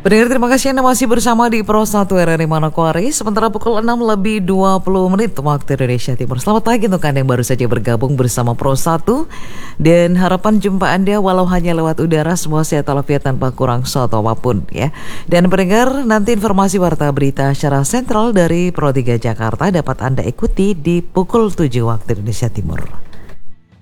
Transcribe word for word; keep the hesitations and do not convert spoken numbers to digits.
Pendengar, terima kasih Anda masih bersama di Pro satu R R I Manokwari. Sementara pukul enam lebih dua puluh menit waktu Indonesia Timur. Selamat pagi untuk Anda yang baru saja bergabung bersama Pro satu. Dan harapan jumpa Anda walau hanya lewat udara, semua sehat walafiat tanpa kurang suatu apapun ya. Dan pendengar, nanti informasi warta berita secara sentral dari Pro tiga Jakarta dapat Anda ikuti di pukul tujuh waktu Indonesia Timur.